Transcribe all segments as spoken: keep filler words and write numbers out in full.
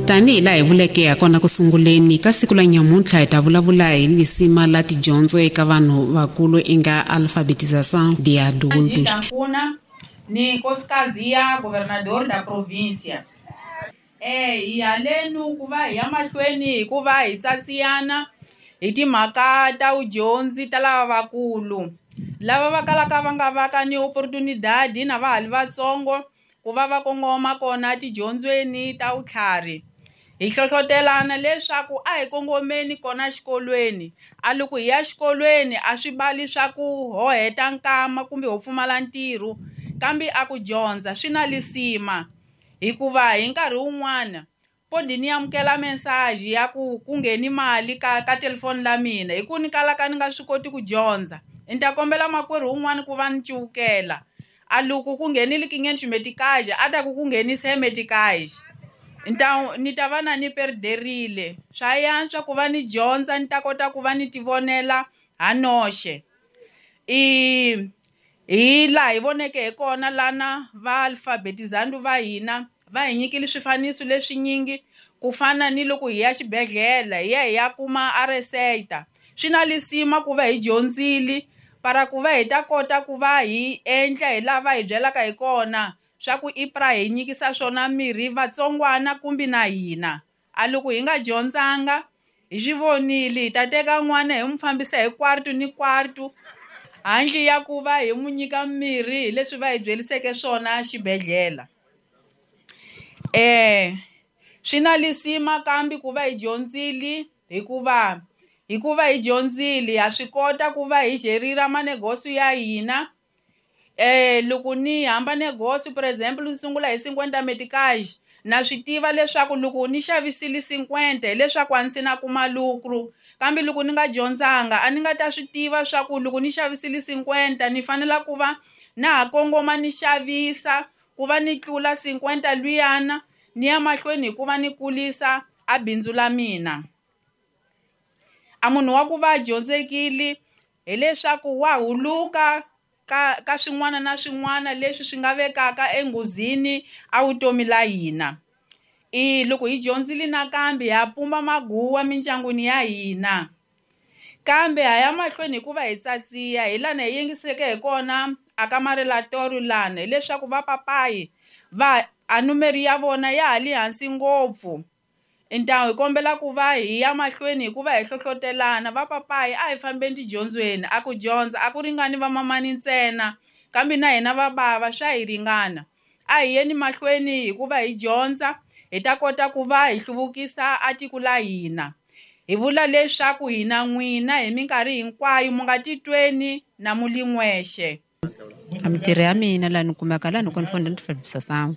Tanihi laha hi vuleke hakona ku sunguleni ka siku la nyamuntlha hi ta vulavula hi lisima la tidyondzo eka vanhu vakulu eka alfabetização de adultos. Ni nkosikazi ya governador da província. Eh hi halenu ku va hi ya mahlweni hi ku va hi tsatsiyana hi timhaka ta udyondzi ta lava vakulu lava va kalaka va nga va ka ni opportunidade na vahali vatsongo ku va va kongoma kona tidyondzweni ta vutlhari. Hi hlohlotelana leswaku a hi kongomeni kona xikolweni a loko hi ya xikolweni a swi bali swa ku ho heta nkama kumbe ho pfumala ntirho kambe a ku dyondza swi na lisima hikuva hi nkarhi wun'wana podi ni amukela message ya ku ku ngheni mali ka ka telefoni la mina hi ku ni kalaka ni nga swi koti ku dyondza ni ta kombela makwerhu wun'wana ku va ni ciwukela a loko ku nghenile kingeni ximetikaje a ta ku ku nghenise metikaje ni ta ni ta va na ni perderile swa yantswa ku va ni dyondza ni ta kota ku va ni tivonela hanoxe i hi laha hi voneke hi kona lana va alfabetizando va hina va hi nyikile swifaniso leswinyingi ku fana ni loko hi ya xibedhlele hi ya hi ya kuma a reseta swi na lisima ku va hi dyondzile para ku va hi ta kota ku va hi endla hi lava hi byelaka hi kona swa ku ipra hi nyikisa swona mirhi vatsongwana kumbe na hina a loko hi nga dyondzanga hi swi vonile hi ta teka n'wana hi n'wi fambisa hi kwarto ni kwarto handle ya ku va hi n'wi nyika mirhi hi leswi va hi byeriseke swona xibedhlele. Eh swi na lisima kambe ku va hi dyondzile hikuva hikuva hi dyondzile ha swi kota ku va hi jerira manegoso ya hina. Eh loko ni hamba negoso for example ni sungula hi cinquenta metikaje na swi tiva leswaku loko ni xavisile cinquenta hileswaku a ni se na kuma lucro kambe loko ni nga dyondzanga a ni nga ta swi tiva swa ku loko ni xavisile cinquenta ni fanela ku va na ha kongoma ni xavisa ku va ni tlula cinquenta luyana ni ya mahlweni hikuva ni kulisa a bindzu la mina. A munhu wa ku va dyondzekile hileswaku wa huluka ka ka swin'wana na swin'wana leswi swi nga vekaka enghozini a vutomi la hina. I loko hi dyondzile nakambe ha pumba maguwa mindyangwini ya hina kambe ha ya mahlweni hikuva hi tsatsiya hi lana hi yingiseke hi kona aka marelatori lana hileswaku va papayi va a numeri ya vona ya hali hansi ngopfu intawu hi kombela ku va hi ya mahlweni hikuva hi hlohlotelana va papayi a hi fambeni tidyondzweni a ku dyondza a ku ringani va mamani ntsena kambe na hina va bava swa hi ringana a hi yeni mahlweni hikuva hi dyondza hi ta kota ku va hi hluvukisa a tiko la hina hi vula leswaku hina n'wina hi minkarhi hinkwayo mu nga titweni na mulin'wexe. A mitirho ya mina laha ni kumeka laha ni ku ni fonda ni alfabetização.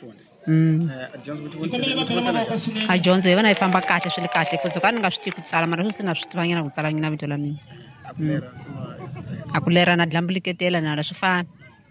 A dyondzo hi vona yi famba kahle swi le kahle futhi ka ni nga swi tivi ku tsala mara sweswi na swi tivanyana ku tsala nyina vito la mina. A ku lera na dlambuliketela na la swi fana.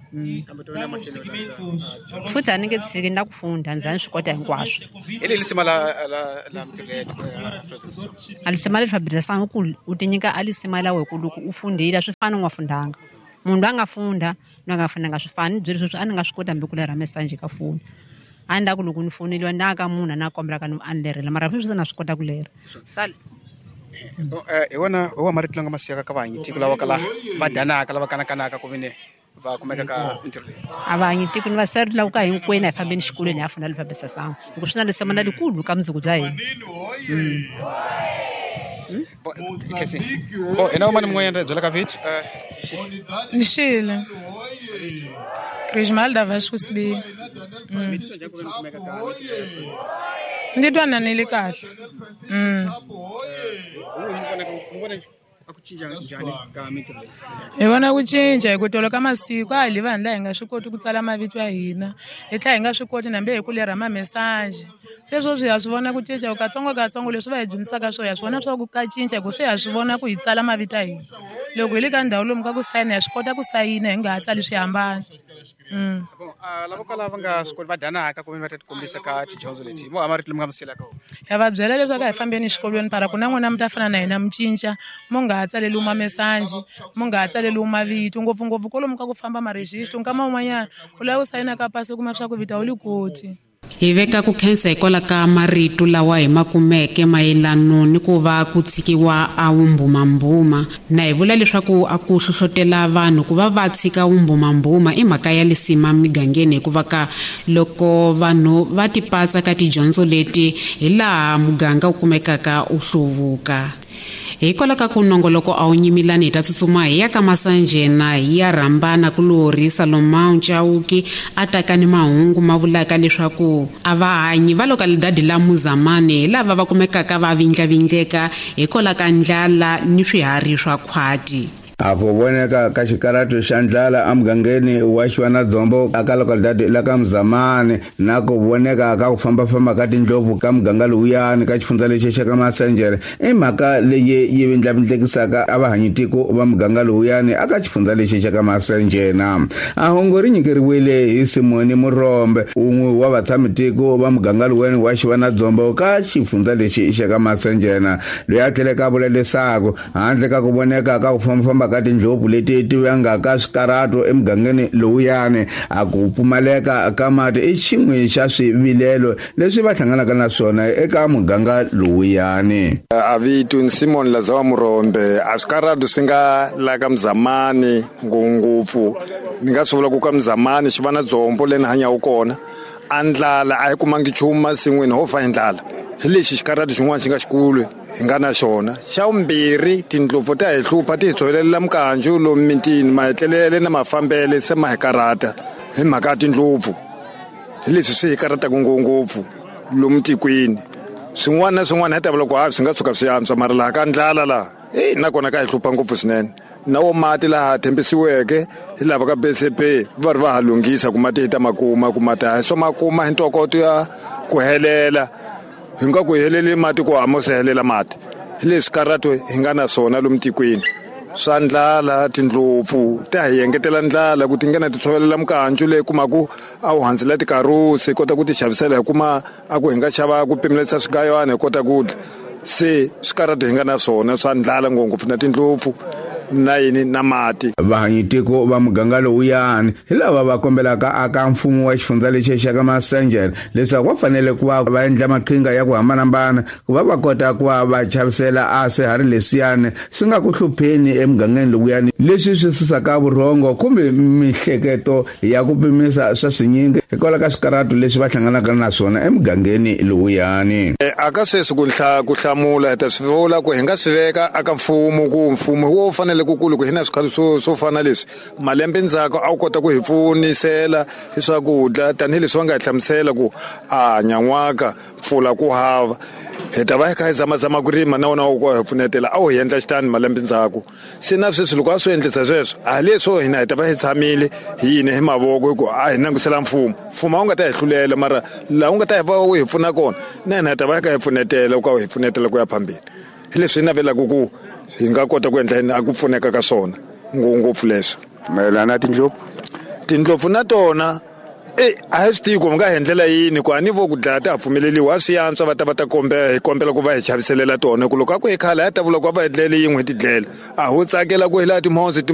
Futhi a ni nge tshiki ni la ku funda ndzi ni swi kota hinkwaswo. Hi le lisima la la la mitirho a lisima la alfabetização ku u ti nyika a lisima la we ku loko u fundile swi fana n'wa fundanga munhu loyi a nga funda na nga fundanga swi fana ni byeli sweswi a ni nga swi kota hambi ku lera message ka foni a ni la ku loko ni foneliwa na ka munhu na kombelaka ni a ni lerela mara sweswi na swi kota ku lera sal hi wona wa mari tlanga masiyaka ka vanyi tiko lava kala va danaka lava kanakanaka ku vine va kumeka ka mitirho a vanyi tiko ni va sari lava ka hinkwenu hi fambeni xikolweni hi funda alfabetização loko swi na lisima na likulu ka mundzuku bya hina. Bo kesi bo ena mani mn'wanyana byela ka vito Nishile Krijmal da Vasco Sibi ndi twana ni le kahle mm hi vona ku cinca hi ku toloka masiku a hi le vanhu laha hi nga swi koti ku tsala mavito ya hina hi tlhela hi nga swi koti nambe hi ku lera mamesaje se sweswi ha swi vona ku cinca ku katsongokatsongo leswi va hi dyondzisaka swona ha swi vona swa ku ka cinca hi ku se ha swi vona ku hi tsala mavito ya hina loko hi le ka ndhawu lomu ka ku sayina hi swi kota ku sayina hi nga ha tsali swi hambana. Mm. Lava ka lava nga swi koti va danaka ku va ta tikombisa ka tidyondzo leti mo amari tilomu ka misila ka ya va byela leswaku hi fambeni xikolweni para ku na n'wina mi ta fana na hina mi cinca mo nga ha tsaleli mamesaje mo nga ha tsaleli mavito ngopfungopfu kolomu ka ku famba marejistro nkama un'wanyana u lava ku sayina ka pasi u kuma swa ku vita u li koti. Hi veka ku khensa hikwala ka marito lawa hi makumeke mayelano ni ku va ku tshikiwa a wumbumambuma, na hi vula leswaku a ku hlohlotela vanhu ku va va tshika wumbumambuma i mhaka ya lisima migangeni, hikuva ka loko vanhu va tipatsa ka tidyondzo leti hi laha muganga wu kumekaka u hluvuka. Hikwalaho ka ku nongoloko a wu nyimilani hi ta tsutsuma hi ya ka Masanje na hi ya rhambana ku lo horisa Salomon Chauki a taka ni mahungu ma vulaka leswaku a vahanyi va lokalidadi la Muzamani hi lava va kumekaka va vindlavindleka hikwalaho ka ndlala ni swiharhi swa khwati. Apo voneka ka xikarato xa ndlala amugangeni wa Xivanadzombo aka lokalidadi la ka Muzamani, na ku voneka ka ku fambafamba ka tindlopfu ka muganga lowuyani ka xifundza lexi xa ka Masenjere i mhaka leyi yi vindlavindlekisaka a vahanyitiko va muganga lowuyani aka xifundza lexi xa ka Masenjena. A hungu ri nyikeriwile hi Simoni Murombe, un'we wa vatshamiseko va muganga lowuyani wa Xivanadzombo ka xifundza lexi xa ka Masenjena, loyi a tlheleka a vula leswaku handle ka ku voneka ka ku fambafamba ka tindlopfu leti ti vangaka swikarato emugangeni lowuyani, a ku pfumaleka ka mati i xin'we xa swivilelo leswi va hlanganaka na swona eka muganga lowuyani. A vitu Simon Lazawa Murombe, a swikarato swi nga la ka Muzamani ngopfu, ni nga swi vula ku ka Muzamani Xivanadzombo le ni hanyaku kona a ndlala a yi kumangi nchumu masin'wini ho fa hi ndlala. Hi lexi xikarato xin'wana xi nga xikulu hi nga na xona. Xa vumbirhi, tindlopfu ta hi hlupha ti hi tshovelela mukanju lomu mitini, maetlelele na mafambele se ma hi karata hi mhaka ya tindlopfu. Hi leswi swi hi karataku ngopfu lomu tikweni. Swin'wana na swin'wana hi ta vula ku hayi swi nga tshuka swi antswa, mara laha ka ndlala laha e nakona ka hi hlupha ngopfu swinene. Na wo mati laha thembisiweke hi lava ka B C P va ri va ha lunghisa ku mati hi ta makuma ku mati hi swo makuma hi ntokoto ya ku helela, hi nga ku heleli mati ku hama se helela mati. Hi leswi karato hi nga na swona lomu tikweni swa ndlala, tindlopfu ta hi engetela ndlala ku tingena ti tshovelela mukanju leyi kumaku a wu handzela tikarusi hi kota ku ti xavisela, hi kuma a ku hi nga xava ku pimelisa swigayana hi kota ku dya. Se swikarato hi nga na swona swa ndlala ngopfu na tindlopfu na yini na mati. Vahanyitiko va muganga lowuyani hi lava va kombelaka aka mfumo wa xifundza lexi xa ka Masenjere leswaku va fanele ku va va endla makhinga ya ku hambanahambana ku va va kota ku va va chavisela a swiharhi leswiyani swi nga ku hlupheni emugangeni lowuyani, leswi swi susaka vurhongo kumbe mihleketo ya ku pimisa swa swinyingi hikwalaho ka swikarato leswi va hlanganaka na swona emugangeni lowuyani. E, aka sweswi ku ku hlamula hi ta swi vula ku hi nga swi veka aka mfumo ku mfumo wo fanele kukulu ku hi na swikhalu swo swo fana leswi malembe ndzhaku a wu kota ku hi pfunisela hi swakudya tanihileswi va nga hi hlamusela ku a nyan'waka mpfula ku hava hi ta va hi kha hi zamazama ku rima na wona wu hi pfunetela a wu hi endla xitani malembe ndzhaku. Se na sweswi loko a swi endlisa sweswo a leswo hina hi ta va hi tshamile hi yini hi mavoko hi ku a hi nangisela mfumo. Mfumo wu nga ta hi hlulela mara laha wu nga ta hi va wu hi pfuna kona na hina hi ta va hi kha hi pfunetela ku hi pfunetela ku ya phambili. Hi leswi hi navelaka ku hi nga kota ku endla yini a ku pfuneka ka swona ngopfu leswo. Mayelana na tindlopfu tindlopfu na tona e a hi swi tivi ku nga hi endlela yini ku a ni vo ku dlaya ta ha pfumeleliwa a swi yantswa va ta va ta kombela hi kombela ku va hi chaviselela tona ku loko a ku hi khala hi ta vula ku va hi dlele yin'we hi ti dlela a ho tsakela ku hi laha timhondzo